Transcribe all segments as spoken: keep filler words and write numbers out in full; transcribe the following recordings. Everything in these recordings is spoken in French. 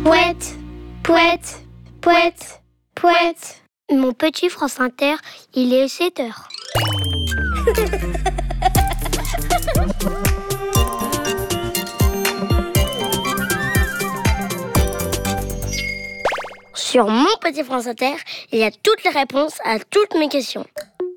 Pouette, pouette, pouette, pouette. Mon petit France Inter, il est sept heures. Sur mon petit France Inter, il y a toutes les réponses à toutes mes questions.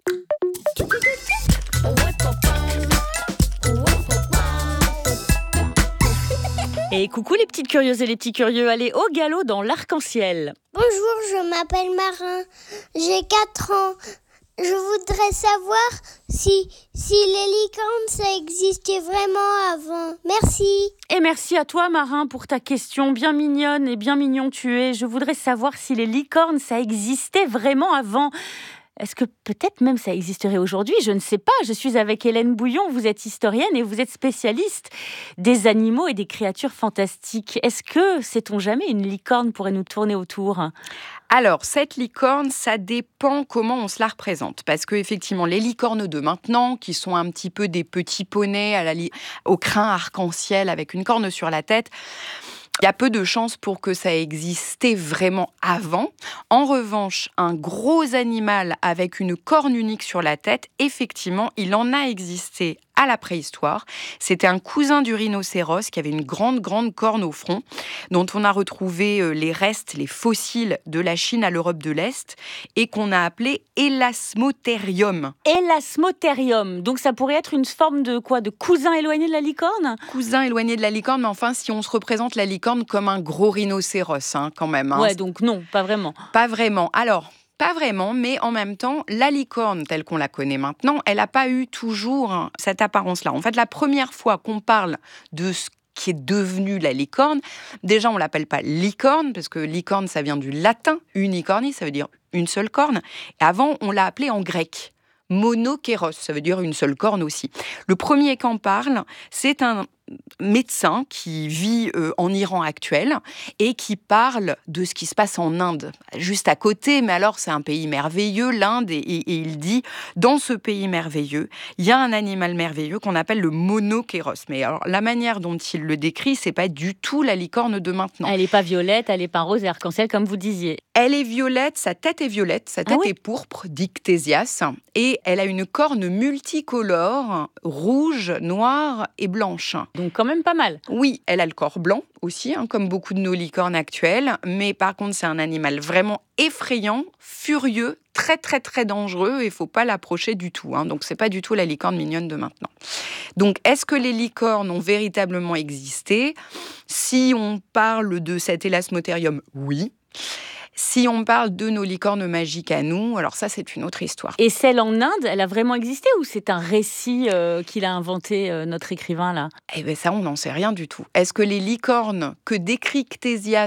Et coucou les petites curieuses et les petits curieux, allez au galop dans l'arc-en-ciel. Bonjour, je m'appelle Marin, j'ai quatre ans. Je voudrais savoir si, si les licornes, ça existait vraiment avant. Merci. Et merci à toi Marin pour ta question bien mignonne et bien mignon tu es. Je voudrais savoir si les licornes, ça existait vraiment avant. Est-ce que peut-être même ça existerait aujourd'hui ? Je ne sais pas. Je suis avec Hélène Bouillon. Vous êtes historienne et vous êtes spécialiste des animaux et des créatures fantastiques. Est-ce que, sait-on jamais, une licorne pourrait nous tourner autour ? Alors, cette licorne, ça dépend comment on se la représente. Parce que effectivement, les licornes de maintenant, qui sont un petit peu des petits poneys à la li- au crin arc-en-ciel avec une corne sur la tête, il y a peu de chances pour que ça existait vraiment avant. En revanche, un gros animal avec une corne unique sur la tête, effectivement, il en a existé à la préhistoire. C'était un cousin du rhinocéros qui avait une grande, grande corne au front, dont on a retrouvé les restes, les fossiles de la Chine à l'Europe de l'Est, et qu'on a appelé Elasmotherium. Elasmotherium, donc ça pourrait être une forme de quoi ? De cousin éloigné de la licorne ? Cousin éloigné de la licorne, mais enfin, si on se représente la licorne comme un gros rhinocéros, hein, quand même. Hein. Ouais, donc non, pas vraiment. Pas vraiment. Alors, pas vraiment, mais en même temps, la licorne, telle qu'on la connaît maintenant, elle n'a pas eu toujours cette apparence-là. En fait, la première fois qu'on parle de ce qui est devenu la licorne, déjà, on ne l'appelle pas licorne, parce que licorne, ça vient du latin, unicorni, ça veut dire une seule corne. Et avant, on l'a appelée en grec. Monokéros, ça veut dire une seule corne aussi. Le premier qu'en parle, c'est un médecin qui vit euh, en Iran actuel et qui parle de ce qui se passe en Inde, juste à côté, mais alors c'est un pays merveilleux, l'Inde, et, et, et il dit, dans ce pays merveilleux, il y a un animal merveilleux qu'on appelle le monokéros. Mais alors, la manière dont il le décrit, c'est pas du tout la licorne de maintenant. Elle n'est pas violette, elle n'est pas rose et arc-en-ciel, comme vous disiez. Elle est violette, sa tête est violette, sa tête ah oui est pourpre, dit Ctésias, et elle a une corne multicolore, rouge, noire et blanche. Donc quand même pas mal. Oui, elle a le corps blanc aussi, hein, comme beaucoup de nos licornes actuelles, mais par contre c'est un animal vraiment effrayant, furieux, très très très dangereux, et il ne faut pas l'approcher du tout. Hein, donc c'est pas du tout la licorne mignonne de maintenant. Donc est-ce que les licornes ont véritablement existé ? Si on parle de cet Elasmotherium, oui. Si on parle de nos licornes magiques à nous, alors ça, c'est une autre histoire. Et celle en Inde, elle a vraiment existé ou c'est un récit euh, qu'il a inventé, euh, notre écrivain, là ? Eh bien, ça, on n'en sait rien du tout. Est-ce que les licornes que décrit Ctésias